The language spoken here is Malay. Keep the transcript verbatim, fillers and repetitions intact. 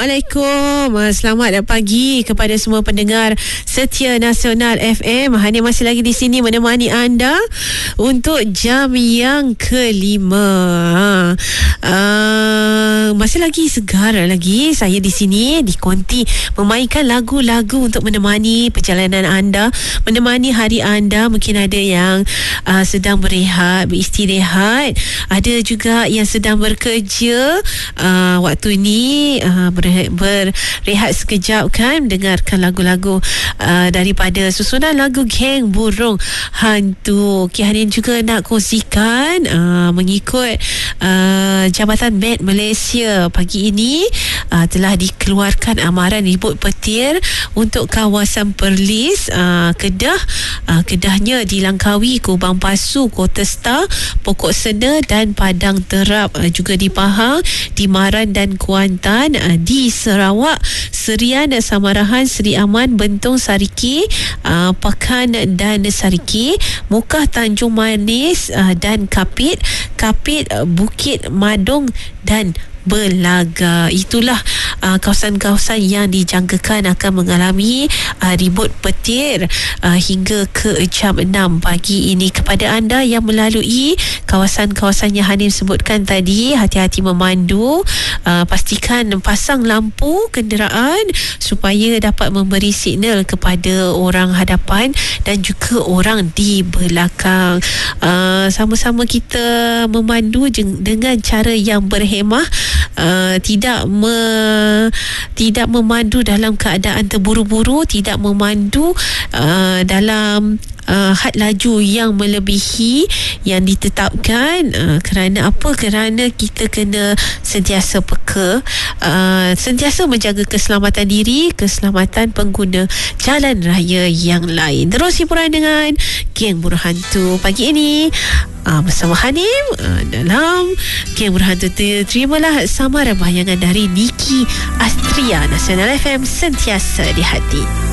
Assalamualaikum. Selamat pagi kepada semua pendengar setia Nasional F M. Hani masih lagi di sini menemani anda untuk jam yang kelima. Uh, masih lagi segar lagi saya di sini di Konti memainkan lagu-lagu untuk menemani perjalanan anda, menemani hari anda. Mungkin ada yang uh, sedang berehat, beristirahat, ada juga yang sedang bekerja uh, waktu ini uh, ber berehat sekejap kan, dengarkan lagu-lagu uh, daripada susunan lagu Geng Burung Hantu. Okay, hari ini juga nak kongsikan uh, mengikut uh, Jabatan Med Malaysia pagi ini uh, telah dikeluarkan amaran ribut petir untuk kawasan Perlis, uh, Kedah. Uh, Kedahnya di Langkawi, Kubang Pasu, Kota Star, Pokok Sena dan Padang Terap, uh, juga di Pahang, di Maran dan Kuantan, uh, di Sarawak, Serian, Samarahan, Seri Aman, Bentong, Sariki, uh, Pakan dan Sariki, Mukah, Tanjung Manis uh, dan Kapit, Kapit, uh, Bukit Madong dan Belaga. Itulah uh, kawasan-kawasan yang dijangkakan akan mengalami uh, ribut petir uh, hingga ke jam enam pagi ini. Kepada anda yang melalui kawasan-kawasan yang Hanim sebutkan tadi, hati-hati memandu, uh, pastikan pasang lampu kenderaan supaya dapat memberi signal kepada orang hadapan dan juga orang di belakang. Uh, sama-sama kita memandu dengan cara yang berhemah. Uh, tidak me, tidak memandu dalam keadaan terburu-buru, tidak memandu uh, dalam Uh, had laju yang melebihi yang ditetapkan. Uh, kerana apa? Kerana kita kena sentiasa peka, uh, sentiasa menjaga keselamatan diri, keselamatan pengguna jalan raya yang lain. Terus hiburan dengan Geng Burung Hantu pagi ini uh, bersama Hanim uh, dalam Geng Burung Hantu. Terimalah samaran bayangan dari Niki Astria. Nasional F M, sentiasa di hati.